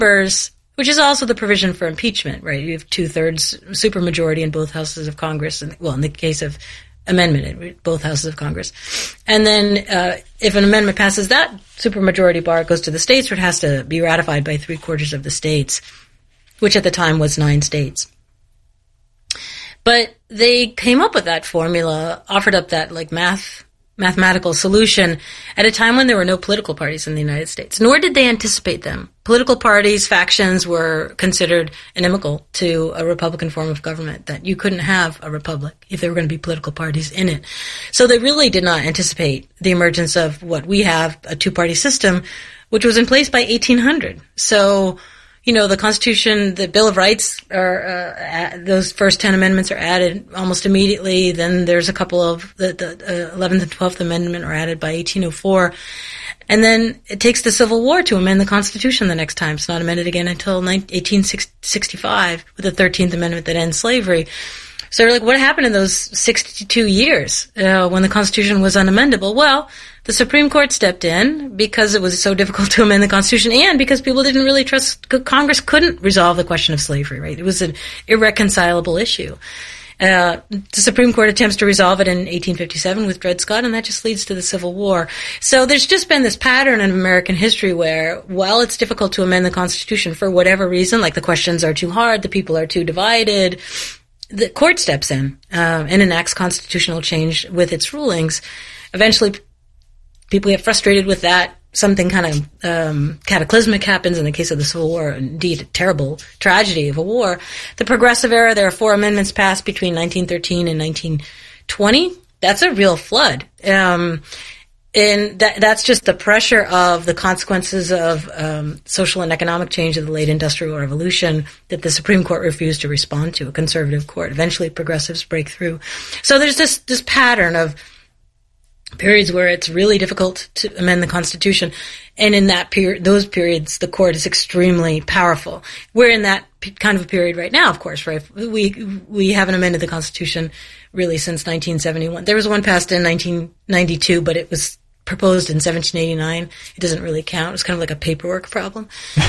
members, which is also the provision for impeachment, right? You have 2/3 supermajority in both houses of Congress, and well, in the case of amendment, in both houses of Congress. And then if an amendment passes that supermajority bar, it goes to the states, where it has to be ratified by 3/4 of the states, which at the time was 9 states. But they came up with that formula, offered up that like mathematical solution at a time when there were no political parties in the United States, nor did they anticipate them. Political parties, factions were considered inimical to a Republican form of government, that you couldn't have a republic if there were going to be political parties in it. So they really did not anticipate the emergence of what we have, a two-party system, which was in place by 1800. So, you know, the Constitution, the Bill of Rights, those first 10 amendments are added almost immediately. Then there's a couple of the 11th and 12th Amendment are added by 1804. And then it takes the Civil War to amend the Constitution the next time. It's not amended again until 1865 with the 13th Amendment that ends slavery. So they're like, what happened in those 62 years when the Constitution was unamendable? Well, the Supreme Court stepped in because it was so difficult to amend the Constitution, and because people didn't really trust Congress couldn't resolve the question of slavery, right? It was an irreconcilable issue. The Supreme Court attempts to resolve it in 1857 with Dred Scott, and that just leads to the Civil War. So there's just been this pattern in American history where, while it's difficult to amend the Constitution for whatever reason, like the questions are too hard, the people are too divided, the court steps in and enacts constitutional change with its rulings. Eventually, people get frustrated with that. Something kind of cataclysmic happens in the case of the Civil War, indeed a terrible tragedy of a war. The Progressive Era, there are 4 amendments passed between 1913 and 1920. That's a real flood. And that's just the pressure of the consequences of social and economic change of the late Industrial Revolution that the Supreme Court refused to respond to, a conservative court. Eventually, progressives break through. So there's this pattern of periods where it's really difficult to amend the Constitution, and in that period, those periods, the court is extremely powerful. We're in that kind of a period right now, of course, right? We haven't amended the Constitution really since 1971. There was one passed in 1992, but it was proposed in 1789. It doesn't really count. It's kind of like a paperwork problem.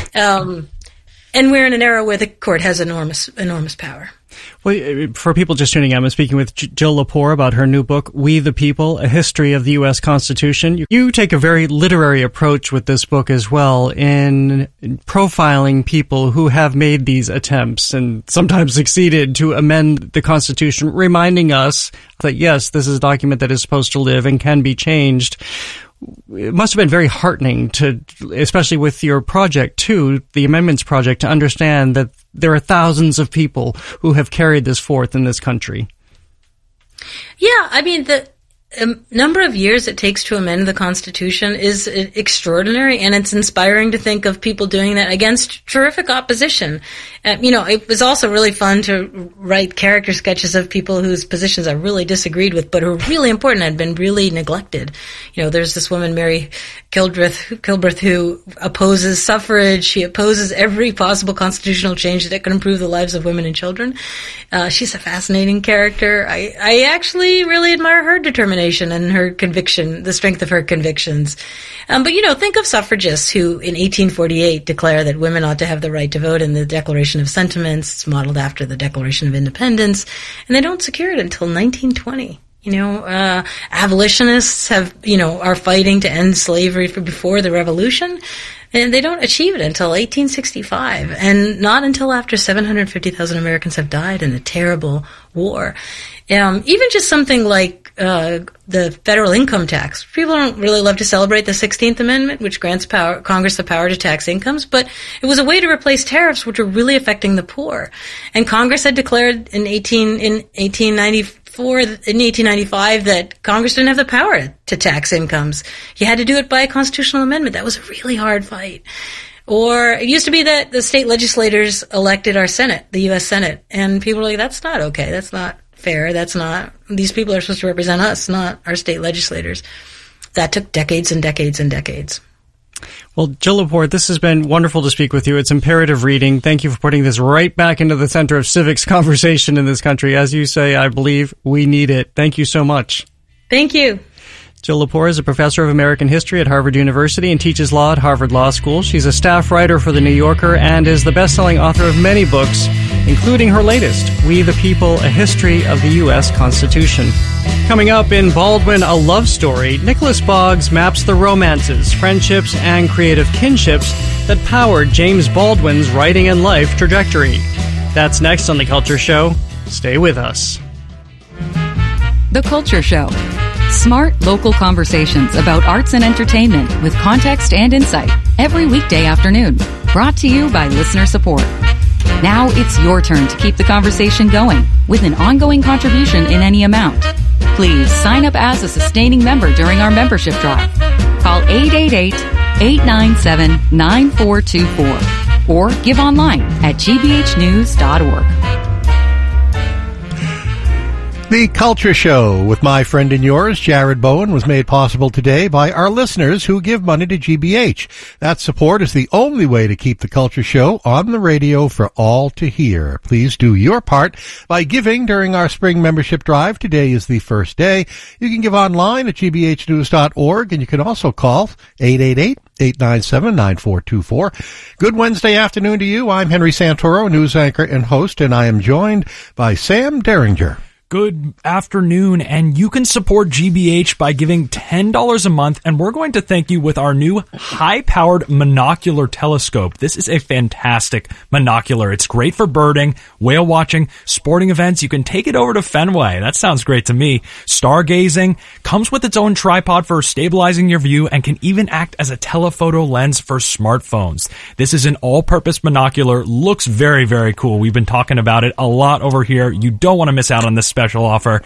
And we're in an era where the court has enormous power. Well, for people just tuning in, I'm speaking with Jill Lepore about her new book, We the People, A History of the U.S. Constitution. You take a very literary approach with this book as well in profiling people who have made these attempts and sometimes succeeded to amend the Constitution, reminding us that, yes, this is a document that is supposed to live and can be changed. It must have been very heartening to, especially with your project too, the Amendments Project, to understand that there are thousands of people who have carried this forth in this country. Yeah, I mean, the number of years it takes to amend the Constitution is extraordinary, and it's inspiring to think of people doing that against terrific opposition. It was also really fun to write character sketches of people whose positions I really disagreed with, but who were really important and had been really neglected. There's this woman, Mary Kilbreth, who opposes suffrage. She opposes every possible constitutional change that could improve the lives of women and children. She's a fascinating character. I actually really admire her determination and her conviction, the strength of her convictions. But think of suffragists who in 1848 declare that women ought to have the right to vote in the Declaration of Sentiments. It's modeled after the Declaration of Independence, and they don't secure it until 1920. Abolitionists are fighting to end slavery before the Revolution, and they don't achieve it until 1865, and not until after 750,000 Americans have died in a terrible war. Even just something like the federal income tax. People don't really love to celebrate the 16th Amendment, which grants Congress the power to tax incomes, but it was a way to replace tariffs, which were really affecting the poor. And Congress had declared in 1895 that Congress didn't have the power to tax incomes. You had to do it by a constitutional amendment. That was a really hard fight. Or it used to be that the state legislators elected our Senate, the U.S. Senate, and people were like, that's not okay. That's not fair. These people are supposed to represent us, not our state legislators. That took decades and decades and decades. Well, Jill Lepore, this has been wonderful to speak with you. It's imperative reading. Thank you for putting this right back into the center of civics conversation in this country. As you say, I believe we need it. Thank you so much. Thank you. Jill Lepore is a professor of American history at Harvard University and teaches law at Harvard Law School. She's a staff writer for The New Yorker and is the best-selling author of many books, including her latest, We the People, A History of the U.S. Constitution. Coming up in Baldwin, a love story, Nicholas Boggs maps the romances, friendships, and creative kinships that powered James Baldwin's writing and life trajectory. That's next on The Culture Show. Stay with us. The Culture Show. Smart, local conversations about arts and entertainment with context and insight every weekday afternoon. Brought to you by listener support. Now it's your turn to keep the conversation going with an ongoing contribution in any amount. Please sign up as a sustaining member during our membership drive. Call 888-897-9424 or give online at gbhnews.org. The Culture Show with my friend and yours, Jared Bowen, was made possible today by our listeners who give money to GBH. That support is the only way to keep the Culture Show on the radio for all to hear. Please do your part by giving during our spring membership drive. Today is the first day. You can give online at gbhnews.org, and you can also call 888-897-9424. Good Wednesday afternoon to you. I'm Henry Santoro, news anchor and host, and I am joined by Sam Derringer. Good afternoon, and you can support GBH by giving $10 a month, and we're going to thank you with our new high-powered monocular telescope. This is a fantastic monocular. It's great for birding, whale watching, sporting events. You can take it over to Fenway. That sounds great to me. Stargazing. Comes with its own tripod for stabilizing your view and can even act as a telephoto lens for smartphones. This is an all-purpose monocular. Looks very, very cool. We've been talking about it a lot over here. You don't want to miss out on this special offer.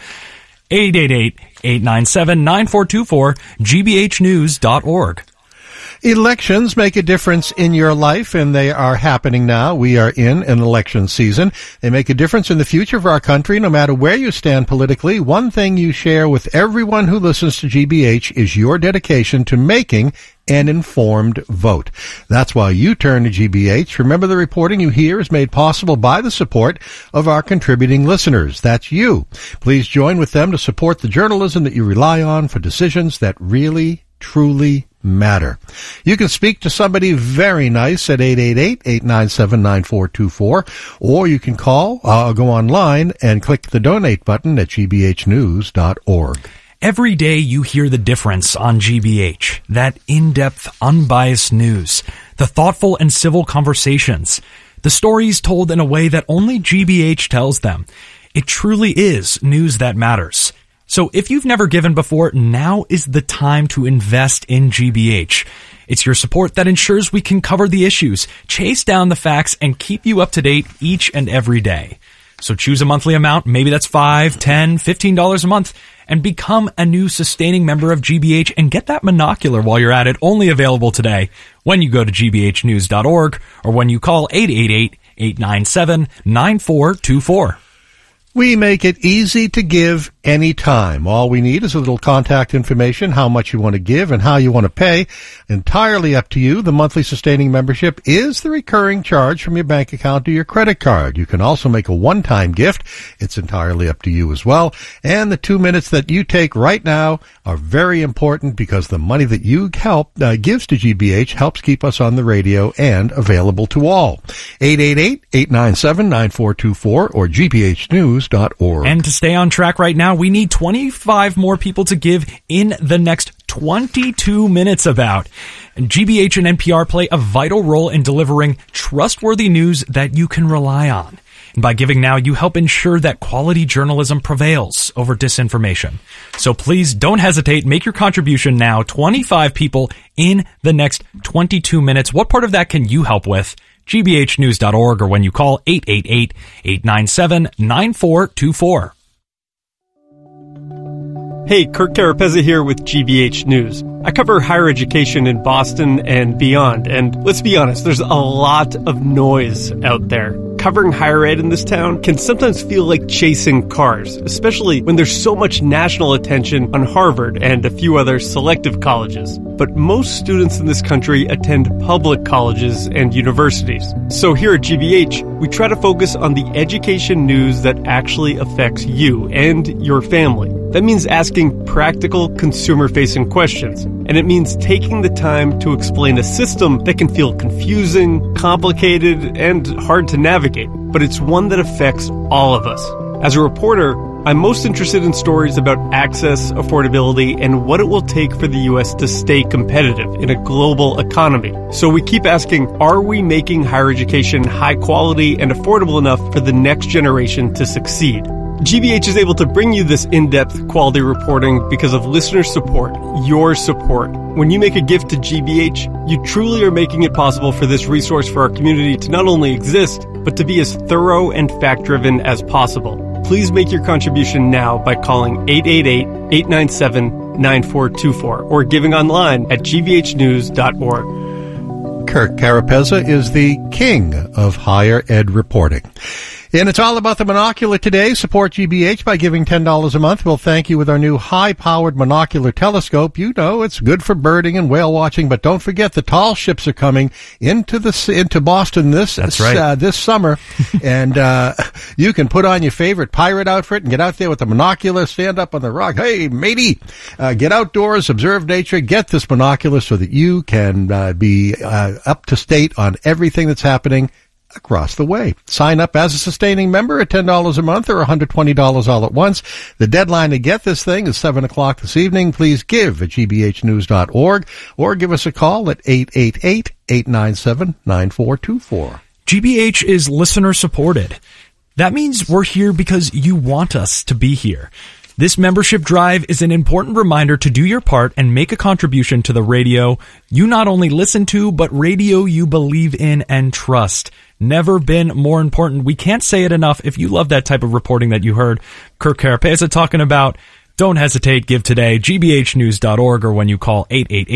888-897-9424, gbhnews.org. Elections make a difference in your life, and they are happening now. We are in an election season. They make a difference in the future of our country, no matter where you stand politically. One thing you share with everyone who listens to GBH is your dedication to making an informed vote. That's why you turn to GBH. Remember, the reporting you hear is made possible by the support of our contributing listeners. That's you. Please join with them to support the journalism that you rely on for decisions that really, truly matter. You can speak to somebody very nice at 888-897-9424, or you can go online and click the donate button at gbhnews.org. Every day you hear the difference on GBH. That in-depth, unbiased news. The thoughtful and civil conversations. The stories told in a way that only GBH tells them. It truly is news that matters. So if you've never given before, now is the time to invest in GBH. It's your support that ensures we can cover the issues, chase down the facts, and keep you up to date each and every day. So choose a monthly amount, maybe that's $5, $10, $15 a month, and become a new sustaining member of GBH and get that monocular while you're at it, only available today when you go to gbhnews.org or when you call 888-897-9424. We make it easy to give anytime. All we need is a little contact information, how much you want to give and how you want to pay. Entirely up to you. The monthly sustaining membership is the recurring charge from your bank account to your credit card. You can also make a one-time gift. It's entirely up to you as well. And the 2 minutes that you take right now are very important because the money that you gives to GBH helps keep us on the radio and available to all. 888-897-9424 or gbhnews.org. And to stay on track right now, we need 25 more people to give in the next 22 minutes about. And GBH and NPR play a vital role in delivering trustworthy news that you can rely on. And by giving now, you help ensure that quality journalism prevails over disinformation. So please don't hesitate. Make your contribution now. 25 people in the next 22 minutes. What part of that can you help with? gbhnews.org or when you call 888-897-9424. Hey, Kirk Carapezza here with GBH News. I cover higher education in Boston and beyond, and let's be honest, there's a lot of noise out there. Covering higher ed in this town can sometimes feel like chasing cars, especially when there's so much national attention on Harvard and a few other selective colleges. But most students in this country attend public colleges and universities. So here at GBH, we try to focus on the education news that actually affects you and your family. That means asking practical, consumer-facing questions. And it means taking the time to explain a system that can feel confusing, complicated, and hard to navigate. But it's one that affects all of us. As a reporter, I'm most interested in stories about access, affordability, and what it will take for the U.S. to stay competitive in a global economy. So we keep asking, are we making higher education high quality and affordable enough for the next generation to succeed? GBH is able to bring you this in-depth quality reporting because of listener support, your support. When you make a gift to GBH, you truly are making it possible for this resource for our community to not only exist, but to be as thorough and fact-driven as possible. Please make your contribution now by calling 888-897-9424 or giving online at gbhnews.org. Kirk Carapezza is the king of higher ed reporting. And it's all about the monocular today. Support GBH by giving $10 a month. We'll thank you with our new high-powered monocular telescope. You know, it's good for birding and whale watching, but don't forget the tall ships are coming into Boston this summer. And you can put on your favorite pirate outfit and get out there with the monocular, stand up on the rock. Hey, matey, get outdoors, observe nature, get this monocular so that you can be up to date on everything that's happening across the way. Sign up as a sustaining member at $10 a month or $120 all at once. The deadline to get this thing is 7 o'clock this evening. Please give at gbhnews.org or give us a call at 888-897-9424. GBH is listener supported. That means we're here because you want us to be here. This membership drive is an important reminder to do your part and make a contribution to the radio you not only listen to, but radio you believe in and trust. Never been more important. We can't say it enough. If you love that type of reporting that you heard Kirk Carapezza talking about, don't hesitate. Give today, gbhnews.org, or when you call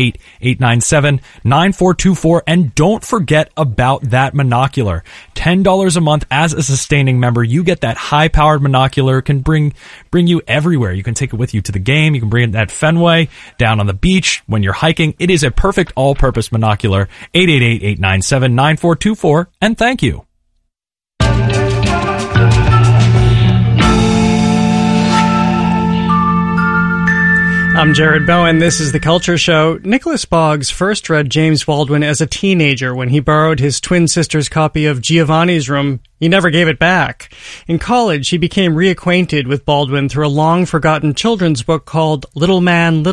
888-897-9424. And don't forget about that monocular. $10 a month as a sustaining member. You get that high-powered monocular. It can bring you everywhere. You can take it with you to the game. You can bring it at Fenway, down on the beach, when you're hiking. It is a perfect all-purpose monocular. 888-897-9424. And thank you. I'm Jared Bowen. This is The Culture Show. Nicholas Boggs first read James Baldwin as a teenager when he borrowed his twin sister's copy of Giovanni's Room. He never gave it back. In college, he became reacquainted with Baldwin through a long-forgotten children's book called Little Man,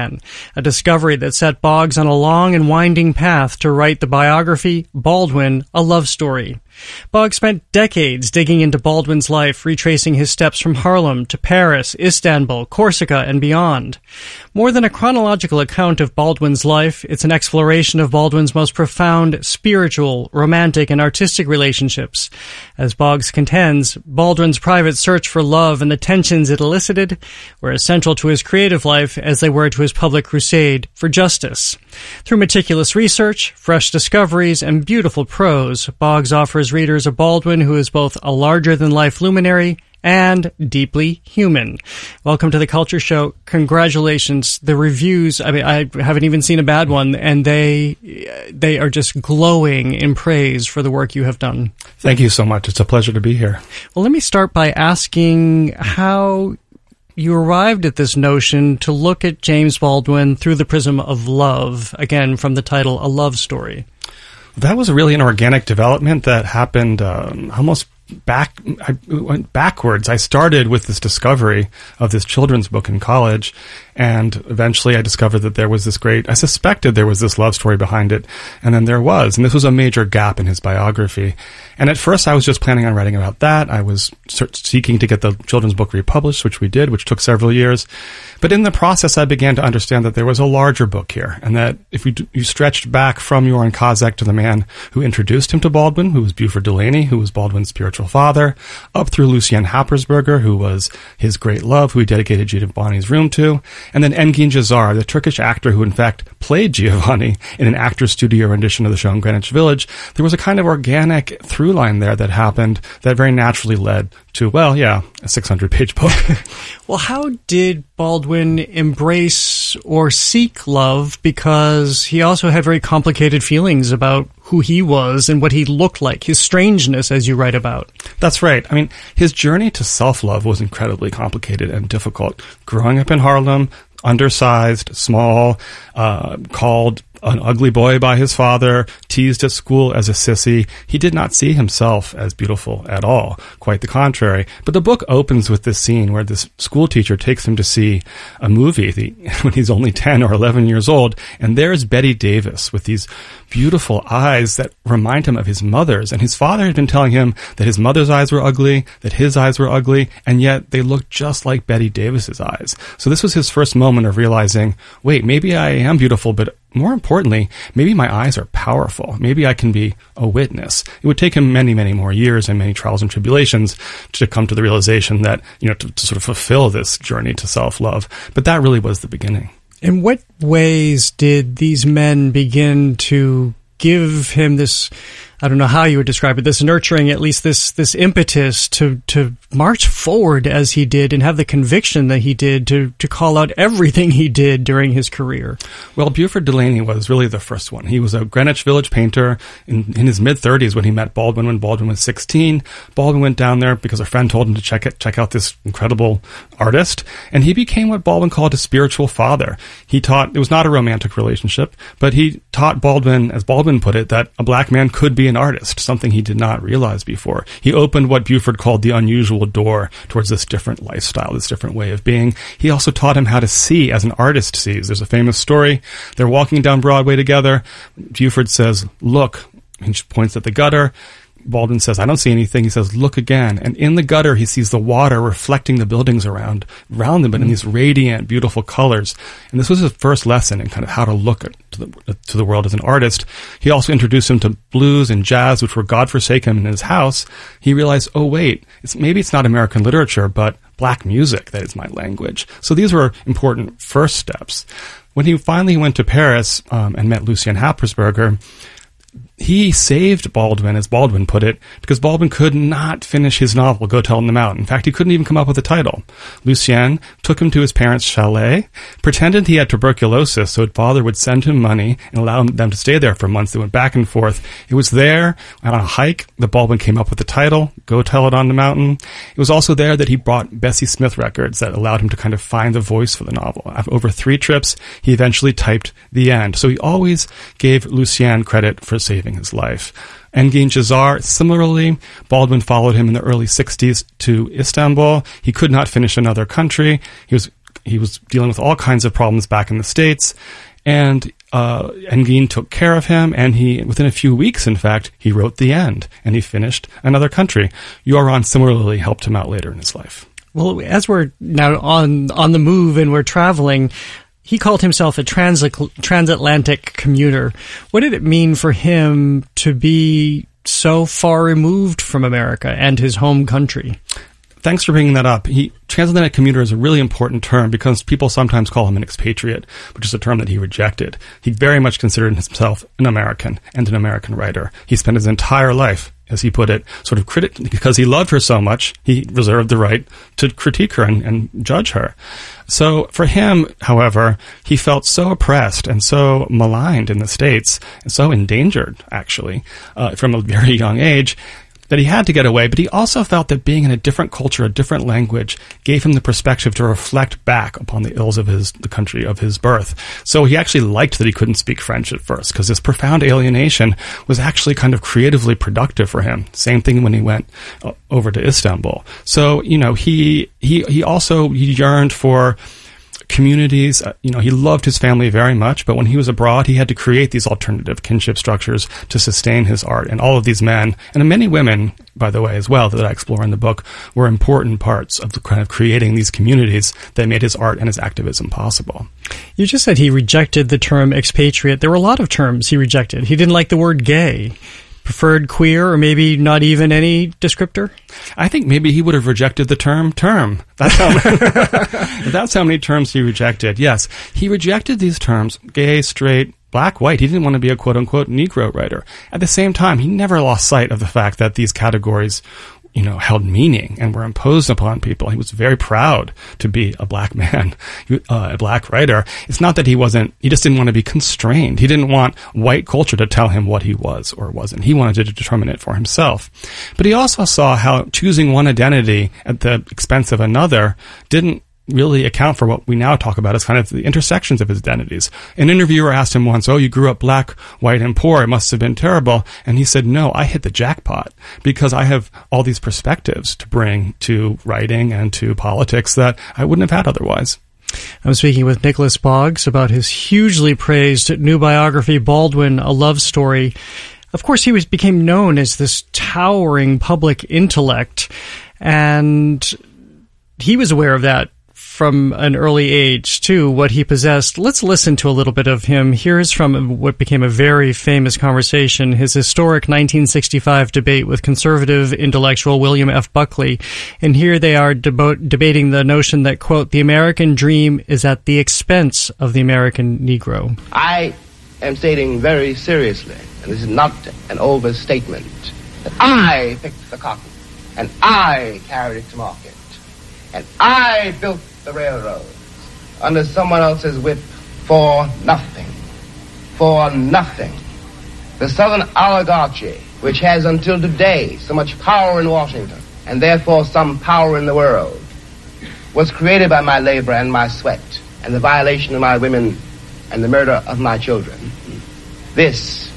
a discovery that set Boggs on a long and winding path to write the biography, Baldwin, A Love Story. Boggs spent decades digging into Baldwin's life, retracing his steps from Harlem to Paris, Istanbul, Corsica, and beyond. More than a chronological account of Baldwin's life, it's an exploration of Baldwin's most profound spiritual, romantic, and artistic relationships. As Boggs contends, Baldwin's private search for love and the tensions it elicited were as central to his creative life as they were to his public crusade for justice. Through meticulous research, fresh discoveries, and beautiful prose, Boggs offers readers a Baldwin who is both a larger-than-life luminary and deeply human. Welcome to The Culture Show. Congratulations. The reviews, I mean, I haven't even seen a bad one, and they are just glowing in praise for the work you have done. Thank you so much. It's a pleasure to be here. Well, let me start by asking how you arrived at this notion to look at James Baldwin through the prism of love, again, from the title, A Love Story. That was really an organic development that happened almost I went backwards. I started with this discovery of this children's book in college, and eventually I discovered that I suspected there was this love story behind it, and then there was, and this was a major gap in his biography. And at first I was just planning on writing about that. I was seeking to get the children's book republished, which we did, which took several years. But in the process, I began to understand that there was a larger book here, and that if you stretched back from Joran Kozak to the man who introduced him to Baldwin, who was Buford Delaney, who was Baldwin's spiritual father, up through Lucien Happersberger, who was his great love, who he dedicated Giovanni's Room to, and then Engin Cazar, the Turkish actor who in fact played Giovanni in an actor's studio rendition of the show in Greenwich Village. There was a kind of organic through line there that happened that very naturally led to, a 600-page book. Well, how did Baldwin embrace or seek love? Because he also had very complicated feelings about who he was and what he looked like, his strangeness, as you write about. That's right. I mean, his journey to self-love was incredibly complicated and difficult. Growing up in Harlem, undersized, small, called an ugly boy by his father, teased at school as a sissy. He did not see himself as beautiful at all. Quite the contrary. But the book opens with this scene where this school teacher takes him to see a movie when he's only 10 or 11 years old. And there's Betty Davis with these beautiful eyes that remind him of his mother's. And his father had been telling him that his mother's eyes were ugly, that his eyes were ugly, and yet they looked just like Betty Davis's eyes. So this was his first moment of realizing, wait, maybe I am beautiful, but more importantly, maybe my eyes are powerful. Maybe I can be a witness. It would take him many, many more years and many trials and tribulations to come to the realization that, to sort of fulfill this journey to self-love. But that really was the beginning. In what ways did these men begin to give him this, I don't know how you would describe it, this nurturing, at least this impetus to march forward as he did and have the conviction that he did to call out everything he did during his career? Well, Buford Delaney was really the first one. He was a Greenwich Village painter in his mid-30s when he met Baldwin when Baldwin was 16. Baldwin went down there because a friend told him to check out this incredible artist, and he became what Baldwin called a spiritual father. He taught, it was not a romantic relationship, but he taught Baldwin, as Baldwin put it, that a black man could be an artist, something he did not realize before. He opened what Buford called the unusual door towards this different lifestyle, this different way of being. He also taught him how to see as an artist sees. There's a famous story. They're walking down Broadway together. Buford says, "Look," and he points at the gutter. Baldwin says, "I don't see anything." He says, "Look again." And in the gutter, he sees the water reflecting the buildings around them, but in these radiant, beautiful colors. And this was his first lesson in kind of how to look to the world as an artist. He also introduced him to blues and jazz, which were godforsaken in his house. He realized, oh, wait, maybe it's not American literature, but black music that is my language. So these were important first steps. When he finally went to Paris and met Lucien Happersberger, he saved Baldwin, as Baldwin put it, because Baldwin could not finish his novel, Go Tell Them the Mountain. In fact, he couldn't even come up with a title. Lucien took him to his parents' chalet, pretended he had tuberculosis so his father would send him money and allow them to stay there for months. They went back and forth. It was there, on a hike, that Baldwin came up with the title, Go Tell It on the Mountain. It was also there that he brought Bessie Smith records that allowed him to kind of find the voice for the novel. After over 3 trips, he eventually typed the end. So he always gave Lucien credit for saving his life. Engin Cezar, similarly, Baldwin followed him in the early 60s to Istanbul. He could not finish another country. He was dealing with all kinds of problems back in the States, and Engin took care of him, and within a few weeks, in fact, he wrote the end, and he finished another country. Yoran similarly helped him out later in his life. Well, as we're now on the move and we're traveling, he called himself a transatlantic commuter. What did it mean for him to be so far removed from America and his home country? Thanks for bringing that up. Transatlantic commuter is a really important term because people sometimes call him an expatriate, which is a term that he rejected. He very much considered himself an American and an American writer. He spent his entire life, as he put it, sort of because he loved her so much, he reserved the right to critique her and judge her. So for him, however, he felt so oppressed and so maligned in the States, and so endangered, actually, from a very young age, that he had to get away, but he also felt that being in a different culture, a different language, gave him the perspective to reflect back upon the ills of the country of his birth. So he actually liked that he couldn't speak French at first, because this profound alienation was actually kind of creatively productive for him. Same thing when he went over to Istanbul. So, he yearned for communities. He loved his family very much, but when he was abroad, he had to create these alternative kinship structures to sustain his art. And all of these men, and many women, by the way, as well, that I explore in the book, were important parts of the kind of creating these communities that made his art and his activism possible. You just said he rejected the term expatriate. There were a lot of terms he rejected. He didn't like the word gay. Preferred queer, or maybe not even any descriptor? I think maybe he would have rejected the term. That's how many terms he rejected. Yes, he rejected these terms, gay, straight, black, white. He didn't want to be a quote-unquote Negro writer. At the same time, he never lost sight of the fact that these categories held meaning and were imposed upon people. He was very proud to be a black man, a black writer. It's not that he just didn't want to be constrained. He didn't want white culture to tell him what he was or wasn't. He wanted to determine it for himself. But he also saw how choosing one identity at the expense of another didn't really account for what we now talk about as kind of the intersections of his identities. An interviewer asked him once, "Oh, you grew up black, white, and poor. It must have been terrible." And he said, "No, I hit the jackpot because I have all these perspectives to bring to writing and to politics that I wouldn't have had otherwise." I'm speaking with Nicholas Boggs about his hugely praised new biography, Baldwin, A Love Story. Of course, he became known as this towering public intellect, and he was aware of that from an early age, too, what he possessed. Let's listen to a little bit of him. Here's from what became a very famous conversation, his historic 1965 debate with conservative intellectual William F. Buckley. And here they are debating the notion that, quote, the American dream is at the expense of the American Negro. I am stating very seriously, and this is not an overstatement, that I picked the cotton, and I carried it to market, and I built the railroads under someone else's whip for nothing. For nothing. The Southern oligarchy, which has until today so much power in Washington, and therefore some power in the world, was created by my labor and my sweat, and the violation of my women and the murder of my children. This,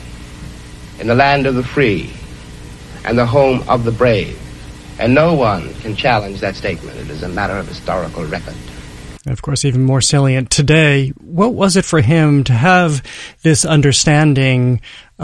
in the land of the free and the home of the brave. And no one can challenge that statement. It is a matter of historical record. Of course, even more salient today, what was it for him to have this understanding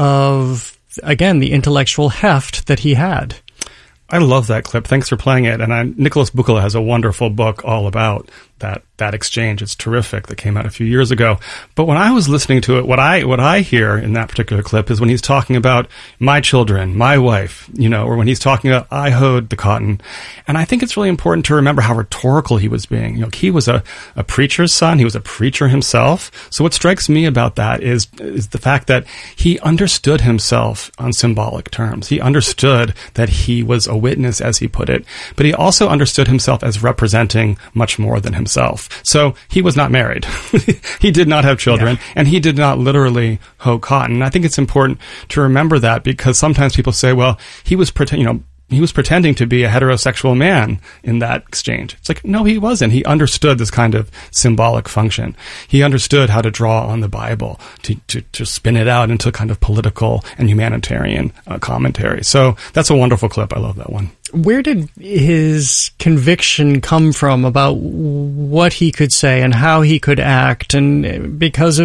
of, again, the intellectual heft that he had? I love that clip. Thanks for playing it. And Nicholas Buchala has a wonderful book all about that exchange. It's terrific. That came out a few years ago. But when I was listening to it, what I hear in that particular clip is when he's talking about my children, my wife, or when he's talking about I hoed the cotton. And I think it's really important to remember how rhetorical he was being. He was a preacher's son. He was a preacher himself. So what strikes me about that is the fact that he understood himself on symbolic terms. He understood that he was a witness, as he put it, but he also understood himself as representing much more than himself. So he was not married. He did not have children, and he did not literally hoe cotton. And I think it's important to remember that because sometimes people say, well, he was pretending to be a heterosexual man in that exchange. It's like, no, he wasn't. He understood this kind of symbolic function. He understood how to draw on the Bible to spin it out into kind of political and humanitarian commentary. So that's a wonderful clip. I love that one. Where did his conviction come from about what he could say and how he could act? And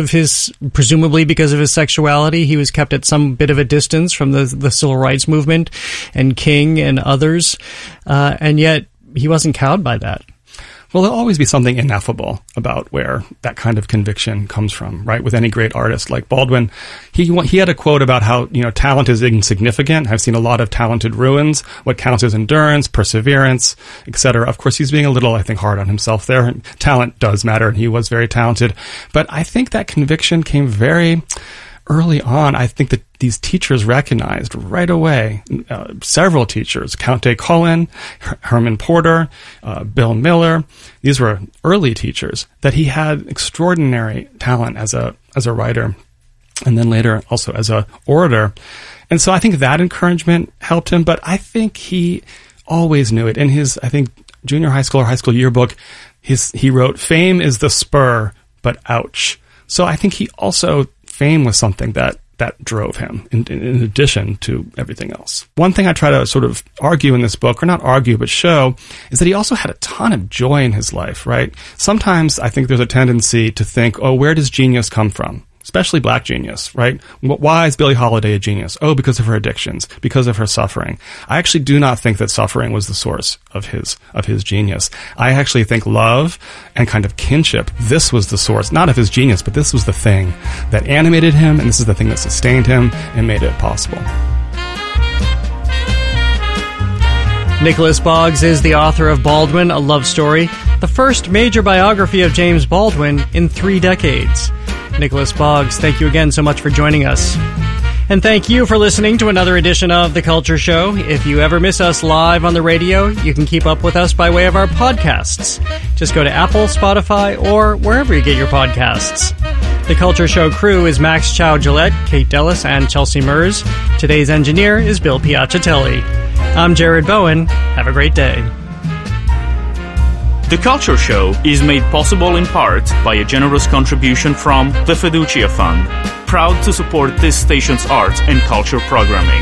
presumably because of his sexuality, he was kept at some bit of a distance from the civil rights movement and King and others. And yet he wasn't cowed by that. Well, there'll always be something ineffable about where that kind of conviction comes from, right? With any great artist like Baldwin, he had a quote about how, talent is insignificant. I've seen a lot of talented ruins. What counts is endurance, perseverance, etc. Of course, he's being a little, I think, hard on himself there. Talent does matter, and he was very talented. But I think that conviction came very early on. I think that these teachers recognized right away, several teachers, Count Cullen, Herman Porter, Bill Miller, these were early teachers, that he had extraordinary talent as a writer, and then later also as a orator. And so I think that encouragement helped him, but I think he always knew it. In his, I think, junior high school or high school yearbook, he wrote, "Fame is the spur, but ouch." So I think he also, fame was something that drove him in addition to everything else. One thing I try to sort of argue in this book, or not argue, but show, is that he also had a ton of joy in his life, right? Sometimes I think there's a tendency to think, oh, where does genius come from? Especially black genius, right? Why is Billie Holiday a genius? Oh, because of her addictions, because of her suffering. I actually do not think that suffering was the source of his genius. I actually think love and kind of kinship, this was the source, not of his genius, but this was the thing that animated him, and this is the thing that sustained him and made it possible. Nicholas Boggs is the author of Baldwin, A Love Story, the first major biography of James Baldwin in 3 decades. Nicholas Boggs, thank you again so much for joining us. And thank you for listening to another edition of The Culture Show. If you ever miss us live on the radio, you can keep up with us by way of our podcasts. Just go to Apple, Spotify, or wherever you get your podcasts. The Culture Show crew is Max Chow-Gillette, Kate Dellis, and Chelsea Mers. Today's engineer is Bill Piacciatelli. I'm Jared Bowen. Have a great day. The Culture Show is made possible in part by a generous contribution from the Fiducia Fund, proud to support this station's arts and culture programming.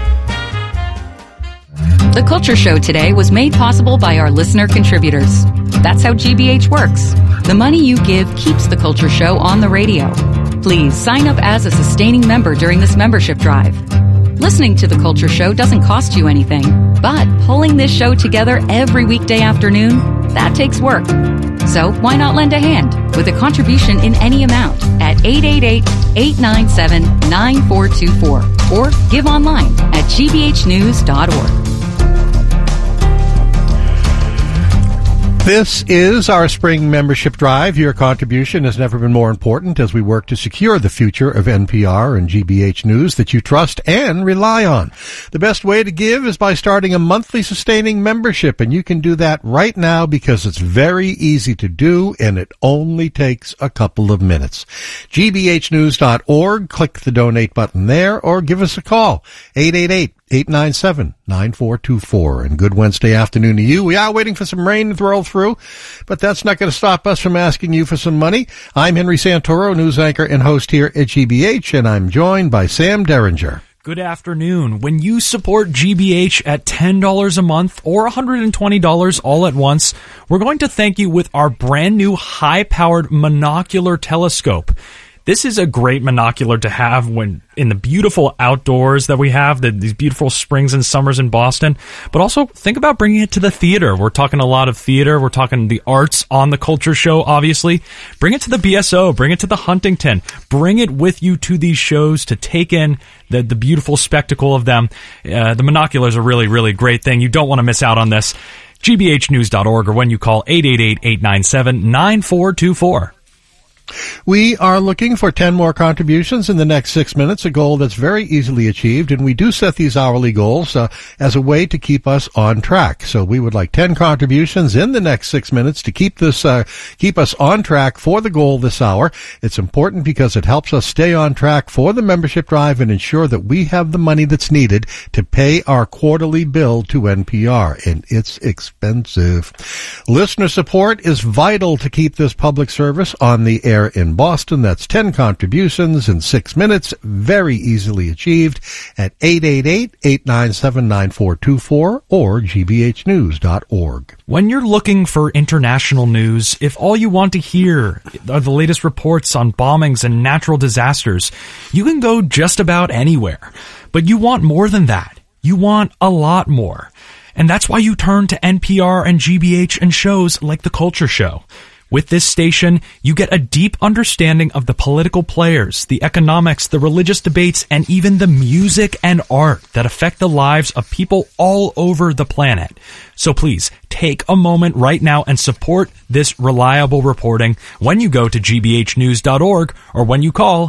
The Culture Show today was made possible by our listener contributors. That's how GBH works. The money you give keeps The Culture Show on the radio. Please sign up as a sustaining member during this membership drive. Listening to The Culture Show doesn't cost you anything, but pulling this show together every weekday afternoon, that takes work. So why not lend a hand with a contribution in any amount at 888-897-9424 or give online at gbhnews.org. This is our spring membership drive. Your contribution has never been more important as we work to secure the future of NPR and GBH News that you trust and rely on. The best way to give is by starting a monthly sustaining membership, and you can do that right now because it's very easy to do and it only takes a couple of minutes. gbhnews.org, click the donate button there or give us a call, 888-897-9424. And good Wednesday afternoon to you. We are waiting for some rain to roll through, but that's not going to stop us from asking you for some money. I'm Henry Santoro, news anchor and host here at GBH, and I'm joined by Sam Derringer. Good afternoon. When you support GBH at $10 a month or $120 all at once, we're going to thank you with our brand new high-powered monocular telescope. This is a great monocular to have when in the beautiful outdoors that we have, these beautiful springs and summers in Boston. But also think about bringing it to the theater. We're talking a lot of theater. We're talking the arts on the Culture Show, obviously. Bring it to the BSO. Bring it to the Huntington. Bring it with you to these shows to take in the beautiful spectacle of them. The monocular is a really, really great thing. You don't want to miss out on this. gbhnews.org or when you call 888-897-9424. We are looking for 10 more contributions in the next 6 minutes, a goal that's very easily achieved, and we do set these hourly goals as a way to keep us on track. So we would like 10 contributions in the next 6 minutes to keep us on track for the goal this hour. It's important because it helps us stay on track for the membership drive and ensure that we have the money that's needed to pay our quarterly bill to NPR, and it's expensive. Listener support is vital to keep this public service on the air in Boston. That's 10 contributions in 6 minutes, very easily achieved at 888-897-9424 or gbhnews.org. When you're looking for international news, if all you want to hear are the latest reports on bombings and natural disasters, you can go just about anywhere. But you want more than that. You want a lot more. And that's why you turn to NPR and GBH and shows like The Culture Show. With this station, you get a deep understanding of the political players, the economics, the religious debates, and even the music and art that affect the lives of people all over the planet. So please, take a moment right now and support this reliable reporting when you go to gbhnews.org or when you call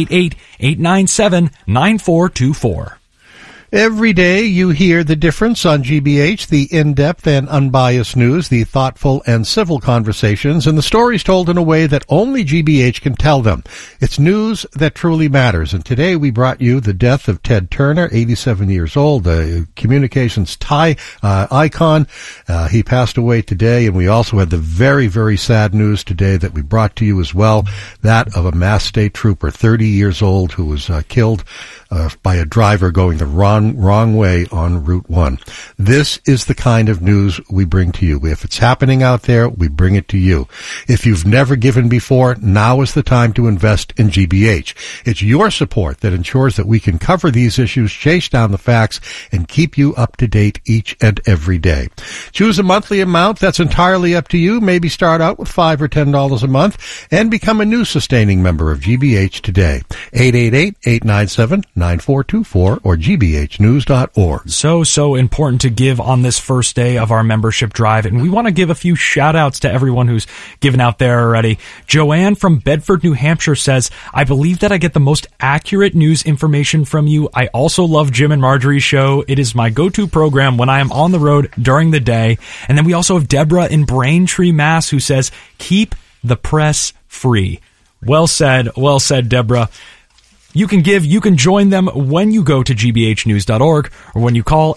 888-897-9424. Every day you hear the difference on GBH, the in-depth and unbiased news, the thoughtful and civil conversations, and the stories told in a way that only GBH can tell them. It's news that truly matters. And today we brought you the death of Ted Turner, 87 years old, a communications icon. He passed away today, and we also had the very, very sad news today that we brought to you as well, that of a Mass State Trooper, 30 years old, who was killed by a driver going the wrong way on Route 1. This is the kind of news we bring to you. If it's happening out there, we bring it to you. If you've never given before, now is the time to invest in GBH. It's your support that ensures that we can cover these issues, chase down the facts, and keep you up to date each and every day. Choose a monthly amount that's entirely up to you. Maybe start out with $5 or $10 a month and become a new sustaining member of GBH today. 888-897 888-897-9424 or gbhnews.org. So important to give on this first day of our membership drive, and we want to give a few shout-outs to everyone who's given out there already. Joanne from Bedford, New Hampshire says, I believe that I get the most accurate news information from you. I also love Jim and Marjorie's show. It is my go-to program when I am on the road during the day. And then we also have Deborah in Braintree, Mass, who says, keep the press free. Well said, Deborah. You can join them when you go to gbhnews.org or when you call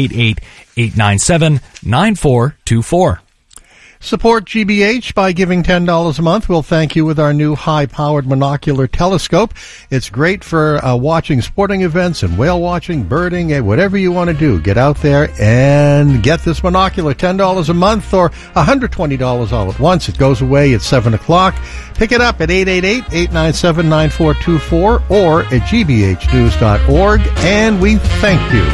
888-897-9424. Support GBH by giving $10 a month. We'll thank you with our new high-powered monocular telescope. It's great for watching sporting events and whale watching, birding, whatever you want to do. Get out there and get this monocular. $10 a month or $120 all at once. It goes away at 7 o'clock. Pick it up at 888-897-9424 or at gbhnews.org. And we thank you.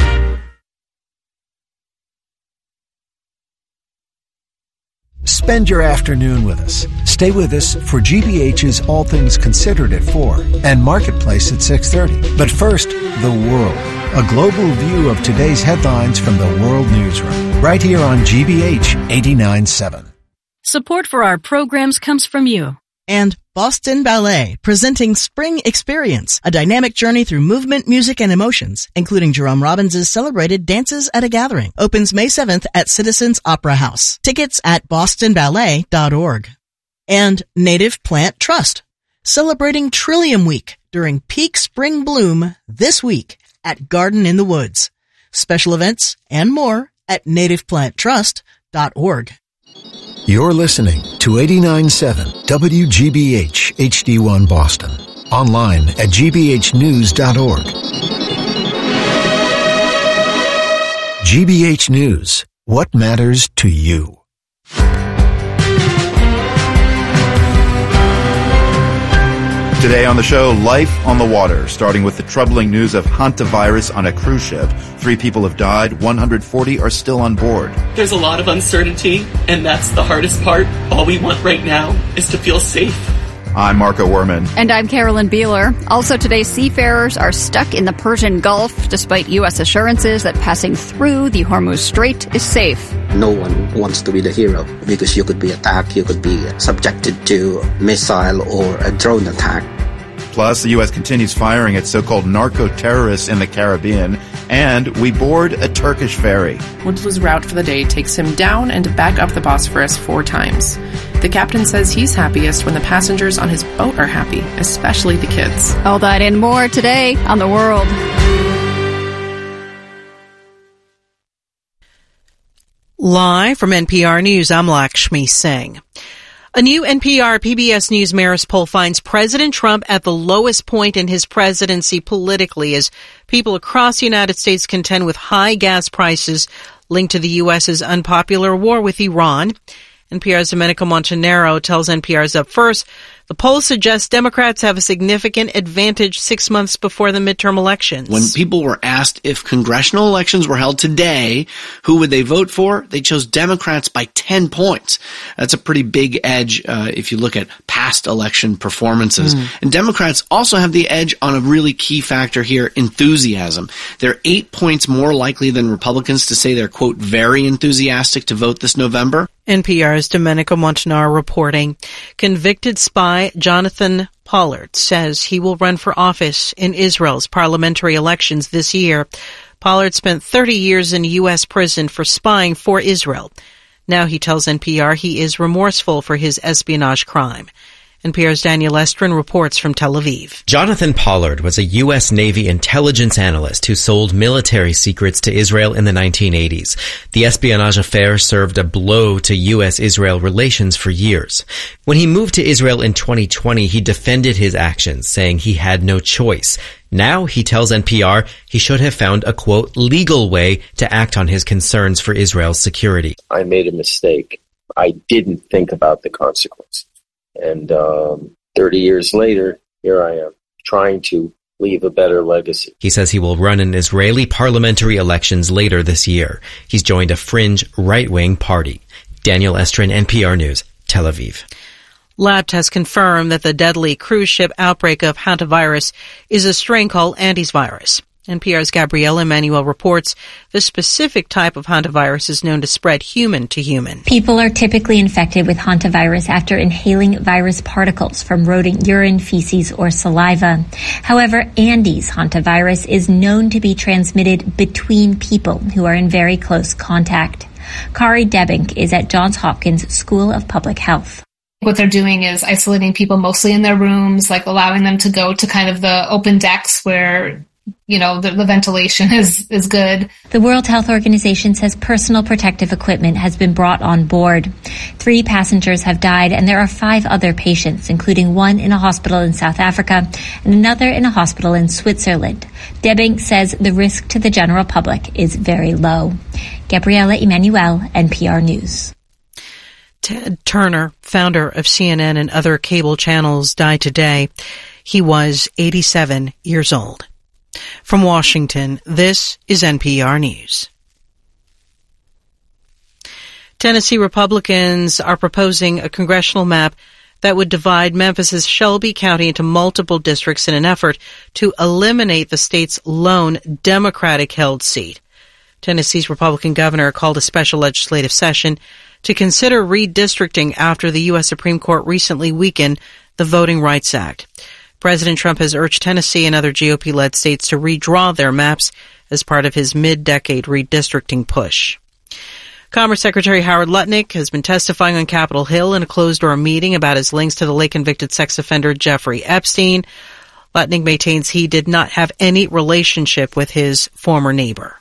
Spend your afternoon with us. Stay with us for GBH's All Things Considered at 4 and Marketplace at 6:30. But first, The World, a global view of today's headlines from the World Newsroom, right here on GBH 89.7. Support for our programs comes from you. And Boston Ballet, presenting Spring Experience, a dynamic journey through movement, music, and emotions, including Jerome Robbins' celebrated Dances at a Gathering. Opens May 7th at Citizens Opera House. Tickets at bostonballet.org. And Native Plant Trust, celebrating Trillium Week during peak spring bloom this week at Garden in the Woods. Special events and more at nativeplanttrust.org. You're listening to 89.7 WGBH HD1 Boston. Online at gbhnews.org. GBH News. What matters to you? Today on the show, life on the water, starting with the troubling news of hantavirus on a cruise ship. 3 people have died, 140 are still on board. There's a lot of uncertainty, and that's the hardest part. All we want right now is to feel safe. I'm Marco Werman. And I'm Carolyn Beeler. Also today, seafarers are stuck in the Persian Gulf despite U.S. assurances that passing through the Hormuz Strait is safe. No one wants to be the hero because you could be attacked, you could be subjected to missile or a drone attack. Plus, the U.S. continues firing at so-called narco-terrorists in the Caribbean, and we board a Turkish ferry. Woodlow's route for the day takes him down and back up the Bosphorus 4 times. The captain says he's happiest when the passengers on his boat are happy, especially the kids. All that and more today on The World. Live from NPR News, I'm Lakshmi Singh. A new NPR PBS News Marist poll finds President Trump at the lowest point in his presidency politically as people across the United States contend with high gas prices linked to the U.S.'s unpopular war with Iran. NPR's Domenico Montanaro tells NPR's Up First, the poll suggests Democrats have a significant advantage 6 months before the midterm elections. When people were asked if congressional elections were held today, who would they vote for? They chose Democrats by 10 points. That's a pretty big edge if you look at past election performances. And Democrats also have the edge on a really key factor here, enthusiasm. They're 8 points more likely than Republicans to say they're, quote, very enthusiastic to vote this November. NPR's Domenico Montanaro reporting. Convicted spy Jonathan Pollard says he will run for office in Israel's parliamentary elections this year. Pollard spent 30 years in U.S. prison for spying for Israel. Now he tells NPR he is remorseful for his espionage crime. NPR's Daniel Estrin reports from Tel Aviv. Jonathan Pollard was a U.S. Navy intelligence analyst who sold military secrets to Israel in the 1980s. The espionage affair served a blow to U.S.-Israel relations for years. When he moved to Israel in 2020, he defended his actions, saying he had no choice. Now, he tells NPR, he should have found a, quote, legal way to act on his concerns for Israel's security. I made a mistake. I didn't think about the consequences. And 30 years later, here I am, trying to leave a better legacy. He says he will run in Israeli parliamentary elections later this year. He's joined a fringe right-wing party. Daniel Estrin, NPR News, Tel Aviv. Lab tests confirm that the deadly cruise ship outbreak of hantavirus is a strain called Andes virus. NPR's Gabrielle Emanuel reports the specific type of hantavirus is known to spread human to human. People are typically infected with hantavirus after inhaling virus particles from rodent urine, feces, or saliva. However, Andes hantavirus is known to be transmitted between people who are in very close contact. Kari Debink is at Johns Hopkins School of Public Health. What they're doing is isolating people mostly in their rooms, like allowing them to go to kind of the open decks where the ventilation is good. The World Health Organization says personal protective equipment has been brought on board. 3 passengers have died, and there are 5 other patients, including one in a hospital in South Africa and another in a hospital in Switzerland. Debink says the risk to the general public is very low. Gabriela Emanuel, NPR News. Ted Turner, founder of CNN and other cable channels, died today. He was 87 years old. From Washington, this is NPR News. Tennessee Republicans are proposing a congressional map that would divide Memphis's Shelby County into multiple districts in an effort to eliminate the state's lone Democratic-held seat. Tennessee's Republican governor called a special legislative session to consider redistricting after the U.S. Supreme Court recently weakened the Voting Rights Act. President Trump has urged Tennessee and other GOP-led states to redraw their maps as part of his mid-decade redistricting push. Commerce Secretary Howard Lutnick has been testifying on Capitol Hill in a closed-door meeting about his links to the late-convicted sex offender Jeffrey Epstein. Lutnick maintains he did not have any relationship with his former neighbor.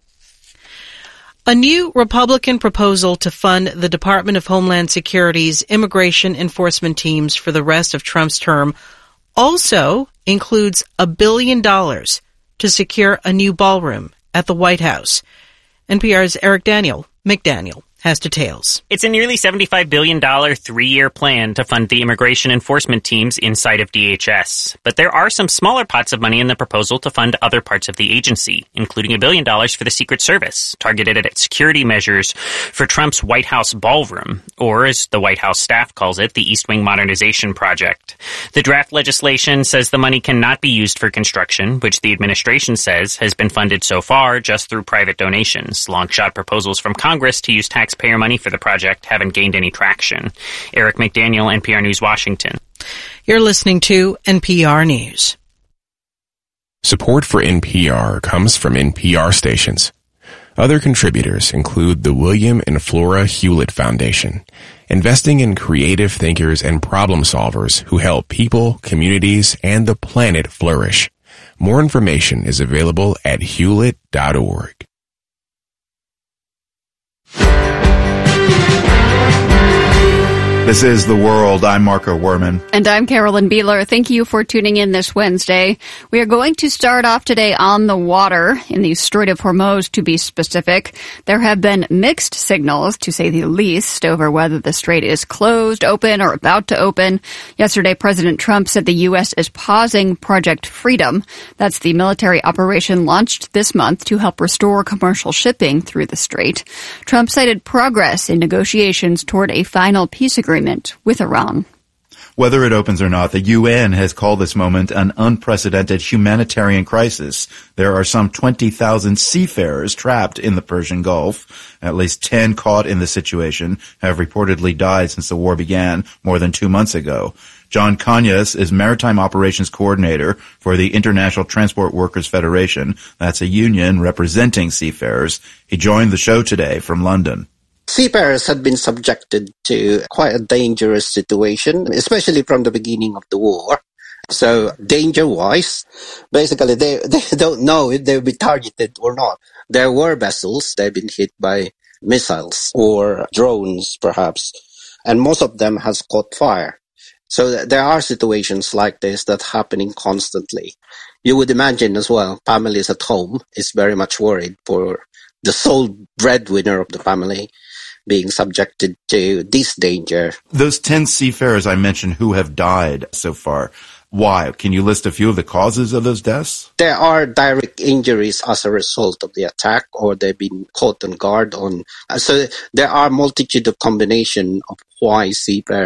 A new Republican proposal to fund the Department of Homeland Security's immigration enforcement teams for the rest of Trump's term also includes $1 billion to secure a new ballroom at the White House. NPR's Eric McDaniel has details. It's a nearly $75 billion 3-year plan to fund the immigration enforcement teams inside of DHS. But there are some smaller pots of money in the proposal to fund other parts of the agency, including $1 billion for the Secret Service, targeted at security measures for Trump's White House ballroom, or as the White House staff calls it, the East Wing Modernization Project. The draft legislation says the money cannot be used for construction, which the administration says has been funded so far just through private donations. Long-shot proposals from Congress to use taxpayer money for the project haven't gained any traction. Eric McDaniel, NPR News, Washington. You're listening to NPR News. Support for NPR comes from NPR stations. Other contributors include the William and Flora Hewlett Foundation, investing in creative thinkers and problem solvers who help people, communities, and the planet flourish. More information is available at hewlett.org. This is The World. I'm Marco Werman. And I'm Carolyn Beeler. Thank you for tuning in this Wednesday. We are going to start off today on the water, in the Strait of Hormuz to be specific. There have been mixed signals, to say the least, over whether the strait is closed, open, or about to open. Yesterday, President Trump said the U.S. is pausing Project Freedom. That's the military operation launched this month to help restore commercial shipping through the strait. Trump cited progress in negotiations toward a final peace agreement with Iran. Whether it opens or not, the UN has called this moment an unprecedented humanitarian crisis. There are some 20,000 seafarers trapped in the Persian Gulf. At least 10 caught in the situation have reportedly died since the war began more than 2 months ago. John Kanyas is Maritime Operations Coordinator for the International Transport Workers Federation. That's a union representing seafarers. He joined the show today from London. Seafarers had been subjected to quite a dangerous situation, especially from the beginning of the war. So danger-wise, basically they don't know if they'll be targeted or not. There were vessels, they've been hit by missiles or drones perhaps, and most of them has caught fire. So there are situations like this that happening constantly. You would imagine as well, families at home is very much worried for the sole breadwinner of the family being subjected to this danger. Those 10 seafarers I mentioned who have died so far, why? Can you list a few of the causes of those deaths? There are direct injuries as a result of the attack, or they've been caught on guard on. So there are multitude of combination of why seafarer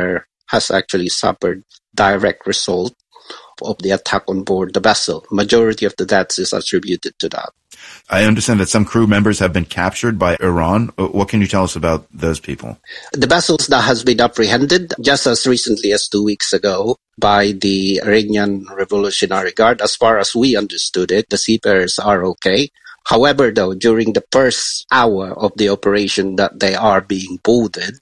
has actually suffered direct result of the attack on board the vessel. Majority of the deaths is attributed to that. I understand that some crew members have been captured by Iran. What can you tell us about those people? The vessels that has been apprehended just as recently as 2 weeks ago by the Iranian Revolutionary Guard, as far as we understood it, the seafarers are okay. However, though, during the first hour of the operation that they are being boarded,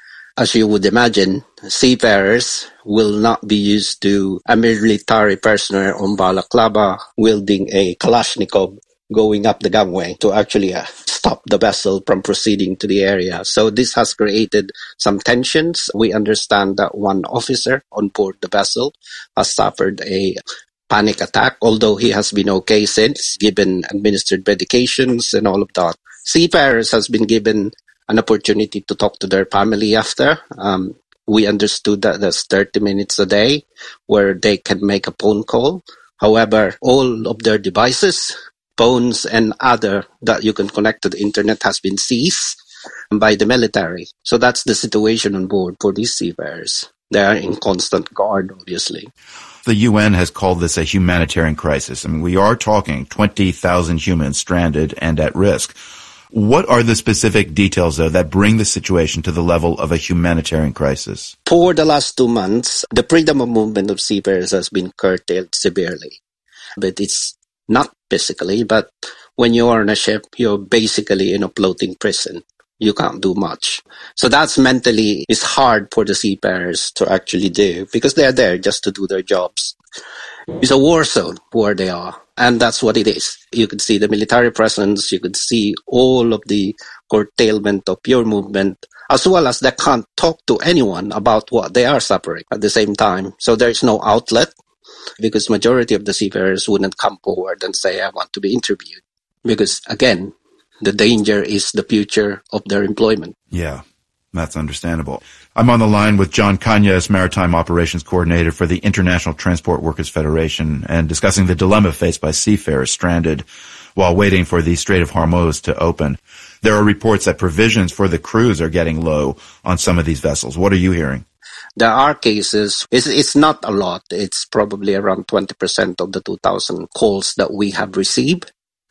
as you would imagine, seafarers will not be used to a military personnel on balaclava wielding a Kalashnikov going up the gangway to actually stop the vessel from proceeding to the area. So this has created some tensions. We understand that one officer on board the vessel has suffered a panic attack, although he has been okay since, given administered medications and all of that. Seafarers has been given an opportunity to talk to their family after. We understood that there's 30 minutes a day where they can make a phone call. However, all of their devices, phones and other that you can connect to the internet has been seized by the military. So that's the situation on board for these seafarers. They are in constant guard, obviously. The UN has called this a humanitarian crisis. I mean, we are talking 20,000 humans stranded and at risk. What are the specific details, though, that bring the situation to the level of a humanitarian crisis? For the last 2 months, the freedom of movement of seafarers has been curtailed severely. But it's not physically, but when you are on a ship, you're basically in a floating prison. You can't do much. So that's mentally is hard for the seafarers to actually do because they're there just to do their jobs. It's a war zone where they are, and that's what it is. You could see the military presence, you could see all of the curtailment of your movement, as well as they can't talk to anyone about what they are suffering at the same time. So there's no outlet because majority of the seafarers wouldn't come forward and say, I want to be interviewed. Because again, the danger is the future of their employment. Yeah, that's understandable. I'm on the line with John Cañas, Maritime Operations Coordinator for the International Transport Workers Federation, and discussing the dilemma faced by seafarers stranded while waiting for the Strait of Hormuz to open. There are reports that provisions for the crews are getting low on some of these vessels. What are you hearing? There are cases, it's not a lot, it's probably around 20% of the 2,000 calls that we have received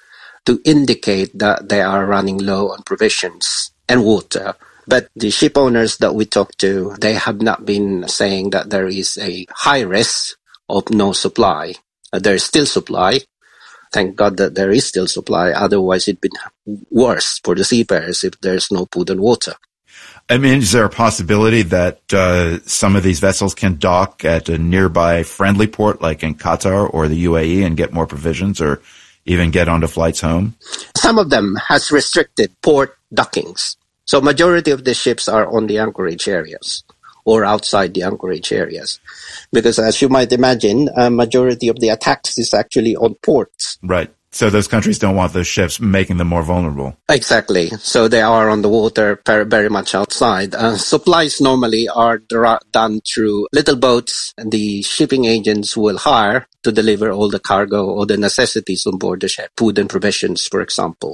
to indicate that they are running low on provisions and water. But the ship owners that we talk to, they have not been saying that there is a high risk of no supply. There is still supply. Thank God that there is still supply. Otherwise, it'd been worse for the seafarers if there's no food and water. I mean, is there a possibility that some of these vessels can dock at a nearby friendly port like in Qatar or the UAE and get more provisions or even get onto flights home? Some of them has restricted port dockings. So majority of the ships are on the anchorage areas or outside the anchorage areas. Because as you might imagine, a majority of the attacks is actually on ports. Right. So those countries don't want those ships, making them more vulnerable. Exactly. So they are on the water very much outside. Supplies normally are done through little boats, and the shipping agents will hire to deliver all the cargo or the necessities on board the ship, food and provisions, for example.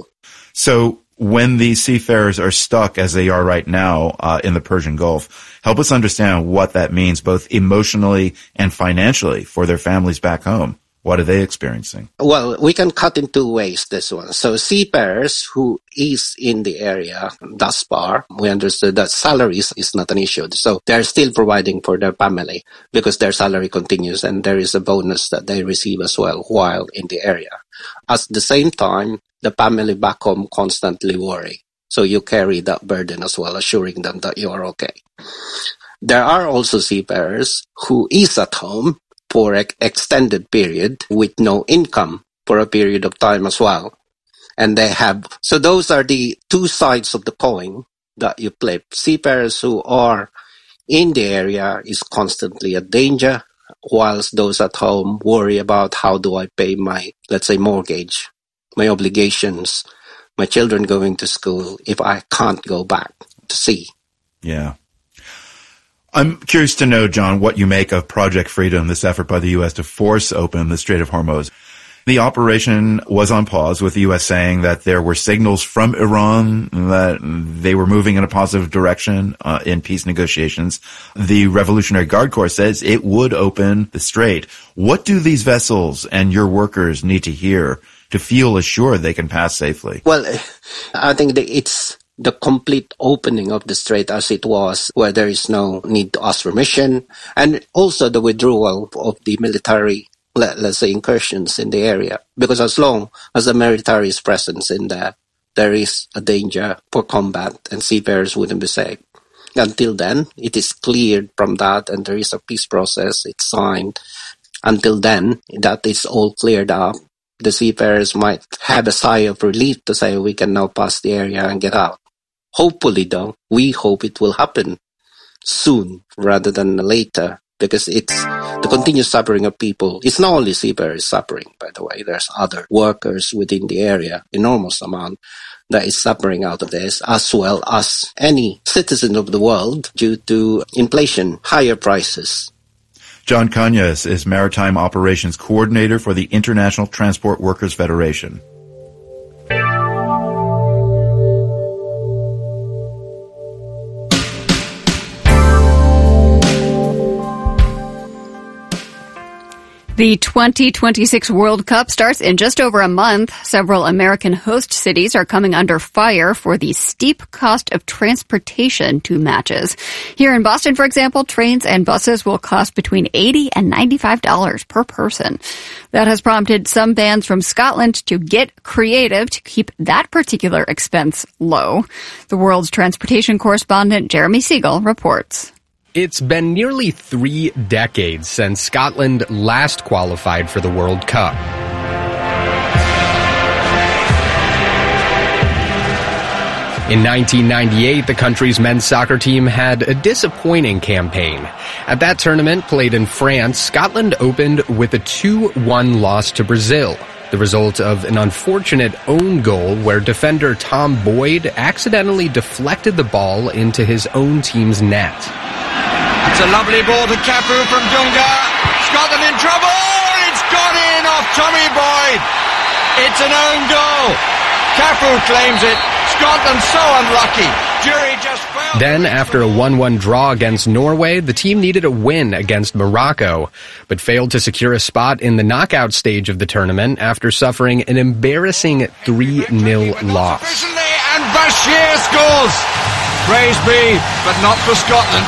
So when these seafarers are stuck, as they are right now, in the Persian Gulf, help us understand what that means, both emotionally and financially, for their families back home. What are they experiencing? Well, we can cut in two ways this one. So seafarers who is in the area thus far, we understood that salaries is not an issue. So they're still providing for their family because their salary continues and there is a bonus that they receive as well while in the area. At the same time, the family back home constantly worry. So you carry that burden as well, assuring them that you are okay. There are also seafarers who is at home for an extended period with no income for a period of time as well. And they have, so those are the two sides of the coin that you play. Seafarers who are in the area is constantly a danger, whilst those at home worry about how do I pay my, let's say, mortgage, my obligations, my children going to school if I can't go back to sea. Yeah. I'm curious to know, John, what you make of Project Freedom, this effort by the U.S. to force open the Strait of Hormuz. The operation was on pause, with the U.S. saying that there were signals from Iran that they were moving in a positive direction in peace negotiations. The Revolutionary Guard Corps says it would open the strait. What do these vessels and your workers need to hear to feel assured they can pass safely? Well, I think it's the complete opening of the strait as it was, where there is no need to ask permission, and also the withdrawal of the military, let's say, incursions in the area. Because as long as the military's presence in there is a danger for combat and seafarers wouldn't be safe. Until then, it is cleared from that and there is a peace process, it's signed. Until then, that is all cleared up. The seafarers might have a sigh of relief to say we can now pass the area and get out. Hopefully, though, we hope it will happen soon rather than later, because it's the continuous suffering of people. It's not only seafarers suffering, by the way. There's other workers within the area, enormous amount, that is suffering out of this, as well as any citizen of the world due to inflation, higher prices. John Cañas is Maritime Operations Coordinator for the International Transport Workers Federation. The 2026 World Cup starts in just over a month. Several American host cities are coming under fire for the steep cost of transportation to matches. Here in Boston, for example, trains and buses will cost between $80 and $95 per person. That has prompted some bands from Scotland to get creative to keep that particular expense low. The world's transportation correspondent Jeremy Siegel reports. It's been nearly 3 decades since Scotland last qualified for the World Cup. In 1998, the country's men's soccer team had a disappointing campaign. At that tournament, played in France, Scotland opened with a 2-1 loss to Brazil, the result of an unfortunate own goal where defender Tom Boyd accidentally deflected the ball into his own team's net. It's a lovely ball to Cafu from Dunga. Scotland in trouble. It's gone in off Tommy Boyd. It's an own goal. Cafu claims it. Scotland so unlucky. Jury just fell. Then, after a 1-1 draw against Norway, the team needed a win against Morocco, but failed to secure a spot in the knockout stage of the tournament after suffering an embarrassing 3-0 loss. And Bashir scores. Praise be, but not for Scotland.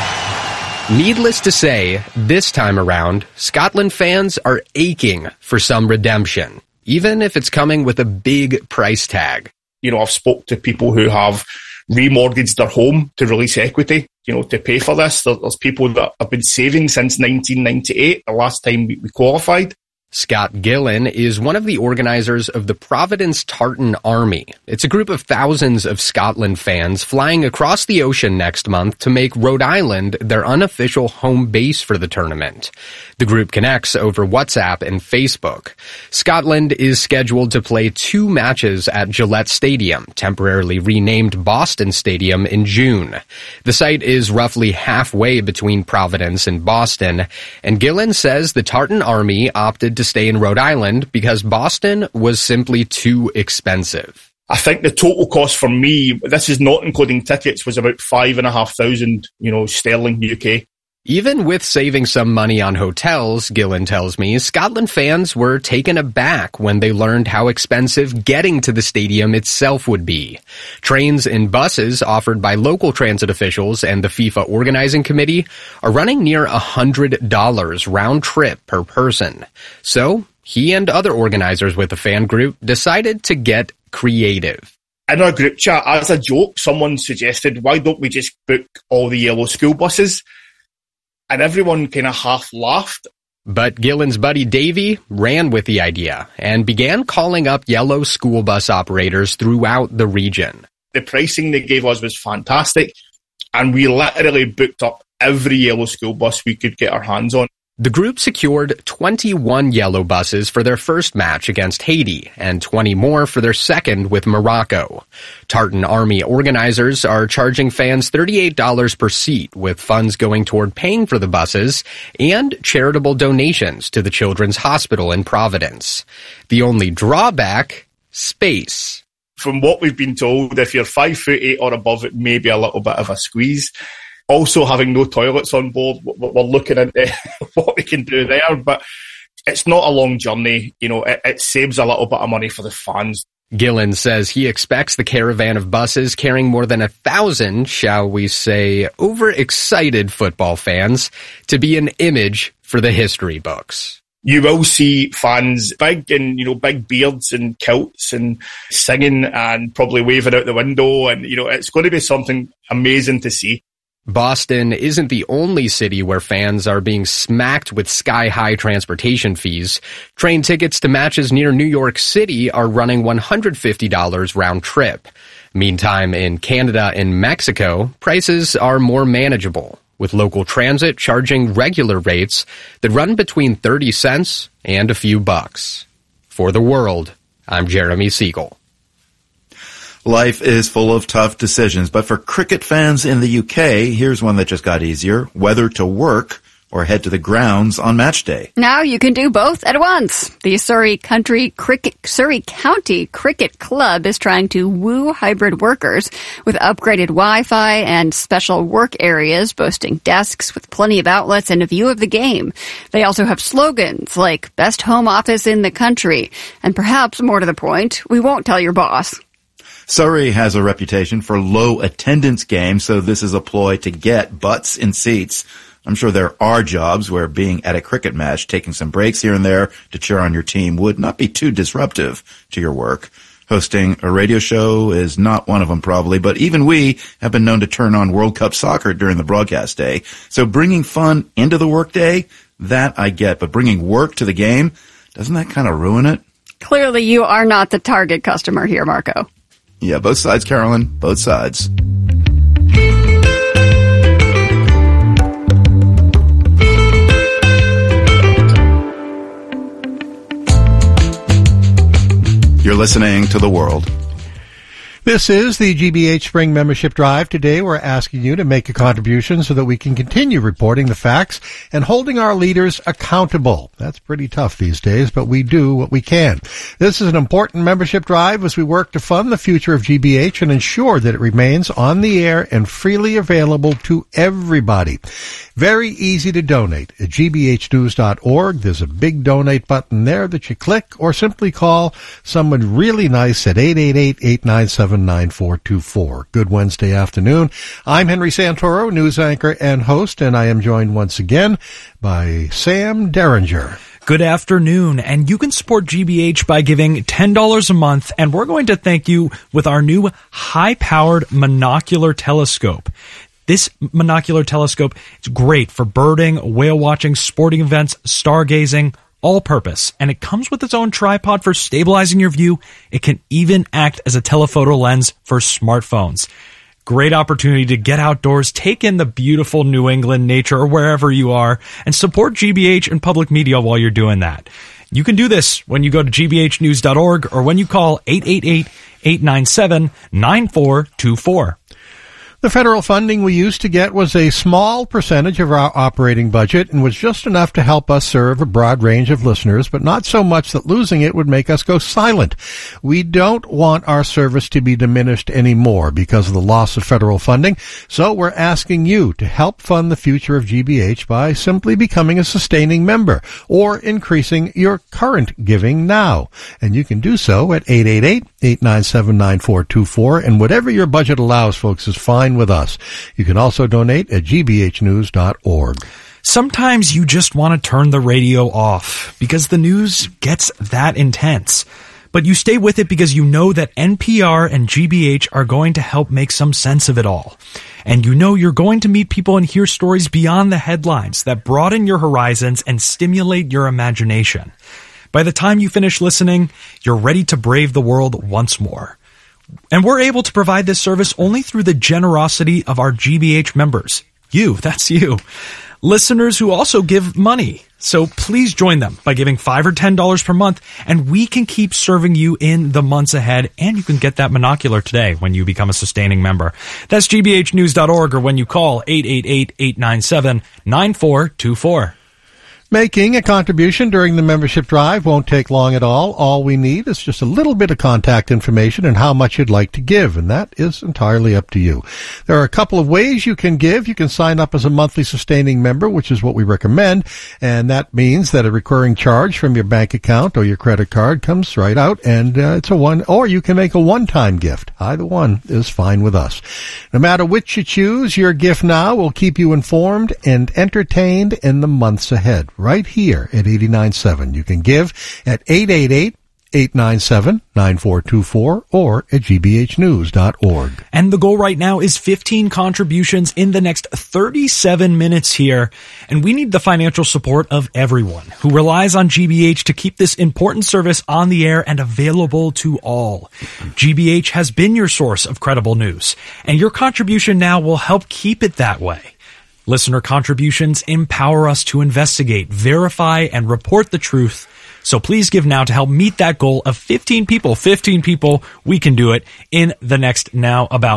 Needless to say, this time around, Scotland fans are aching for some redemption, even if it's coming with a big price tag. You know, I've spoke to people who have remortgaged their home to release equity, to pay for this. There's people that have been saving since 1998, the last time we qualified. Scott Gillen is one of the organizers of the Providence Tartan Army. It's a group of thousands of Scotland fans flying across the ocean next month to make Rhode Island their unofficial home base for the tournament. The group connects over WhatsApp and Facebook. Scotland is scheduled to play 2 matches at Gillette Stadium, temporarily renamed Boston Stadium, in June. The site is roughly halfway between Providence and Boston, and Gillen says the Tartan Army opted to stay in Rhode Island because Boston was simply too expensive. I think the total cost for me, this is not including tickets, was about 5,500, sterling UK. Even with saving some money on hotels, Gillen tells me, Scotland fans were taken aback when they learned how expensive getting to the stadium itself would be. Trains and buses offered by local transit officials and the FIFA organizing committee are running near $100 round trip per person. So, he and other organizers with the fan group decided to get creative. In our group chat, as a joke, someone suggested, why don't we just book all the yellow school buses? And everyone kind of half laughed. But Gillen's buddy Davey ran with the idea and began calling up yellow school bus operators throughout the region. The pricing they gave us was fantastic, and we literally booked up every yellow school bus we could get our hands on. The group secured 21 yellow buses for their first match against Haiti and 20 more for their second with Morocco. Tartan Army organizers are charging fans $38 per seat, with funds going toward paying for the buses and charitable donations to the Children's Hospital in Providence. The only drawback, space. From what we've been told, if you're 5'8" or above, it may be a little bit of a squeeze. Also, having no toilets on board, we're looking into what we can do there, but it's not a long journey. You know, it saves a little bit of money for the fans. Gillen says he expects the caravan of buses carrying more than 1,000, shall we say, overexcited football fans to be an image for the history books. You will see fans big beards and kilts and singing and probably waving out the window, and it's going to be something amazing to see. Boston isn't the only city where fans are being smacked with sky-high transportation fees. Train tickets to matches near New York City are running $150 round trip. Meantime, in Canada and Mexico, prices are more manageable, with local transit charging regular rates that run between 30 cents and a few bucks. For The World, I'm Jeremy Siegel. Life is full of tough decisions, but for cricket fans in the UK, here's one that just got easier: whether to work or head to the grounds on match day. Now you can do both at once. The Surrey County Cricket Club is trying to woo hybrid workers with upgraded Wi-Fi and special work areas boasting desks with plenty of outlets and a view of the game. They also have slogans like "Best Home Office in the Country," and perhaps more to the point, "We won't tell your boss." Surrey has a reputation for low attendance games, so this is a ploy to get butts in seats. I'm sure there are jobs where being at a cricket match, taking some breaks here and there to cheer on your team would not be too disruptive to your work. Hosting a radio show is not one of them probably, but even we have been known to turn on World Cup soccer during the broadcast day. So bringing fun into the workday, that I get, but bringing work to the game, doesn't that kind of ruin it? Clearly you are not the target customer here, Marco. Yeah, both sides, Carolyn, both sides. You're listening to The World. This is the GBH Spring Membership Drive. Today we're asking you to make a contribution so that we can continue reporting the facts and holding our leaders accountable. That's pretty tough these days, but we do what we can. This is an important membership drive as we work to fund the future of GBH and ensure that it remains on the air and freely available to everybody. Very easy to donate at gbhnews.org. There's a big donate button there that you click, or simply call someone really nice at 888-897-9424. Good Wednesday afternoon. I'm Henry Santoro, news anchor and host, and I am joined once again by Sam Derringer. Good afternoon, and you can support GBH by giving $10 a month, and we're going to thank you with our new high-powered monocular telescope. This monocular telescope is great for birding, whale watching, sporting events, stargazing, all purpose. And it comes with its own tripod for stabilizing your view. It can even act as a telephoto lens for smartphones. Great opportunity to get outdoors, take in the beautiful New England nature or wherever you are, and support GBH and public media while you're doing that. You can do this when you go to gbhnews.org or when you call 888-897-9424. The federal funding we used to get was a small percentage of our operating budget and was just enough to help us serve a broad range of listeners, but not so much that losing it would make us go silent. We don't want our service to be diminished anymore because of the loss of federal funding, so we're asking you to help fund the future of GBH by simply becoming a sustaining member or increasing your current giving now. And you can do so at 888-897-9424, and whatever your budget allows, folks, is fine with us. You can also donate at gbhnews.org. Sometimes you just want to turn the radio off because the news gets that intense. But you stay with it because you know that NPR and GBH are going to help make some sense of it all. And you know you're going to meet people and hear stories beyond the headlines that broaden your horizons and stimulate your imagination. By the time you finish listening, you're ready to brave the world once more. And we're able to provide this service only through the generosity of our GBH members. You, that's you. Listeners who also give money. So please join them by giving $5 or $10 per month, and we can keep serving you in the months ahead, and you can get that monocular today when you become a sustaining member. That's gbhnews.org, or when you call 888-897-9424. Making a contribution during the membership drive won't take long at all. All we need is just a little bit of contact information and how much you'd like to give, and that is entirely up to you. There are a couple of ways you can give. You can sign up as a monthly sustaining member, which is what we recommend, and that means that a recurring charge from your bank account or your credit card comes right out, and it's a one, or you can make a one-time gift. Either one is fine with us. No matter which you choose, your gift now will keep you informed and entertained in the months ahead. Right here at 89.7. You can give at 888-897-9424 or at gbhnews.org. And the goal right now is 15 contributions in the next 37 minutes here. And we need the financial support of everyone who relies on GBH to keep this important service on the air and available to all. GBH has been your source of credible news, and your contribution now will help keep it that way. Listener contributions empower us to investigate, verify, and report the truth. So please give now to help meet that goal of 15 people. 15 people, we can do it in the next Now About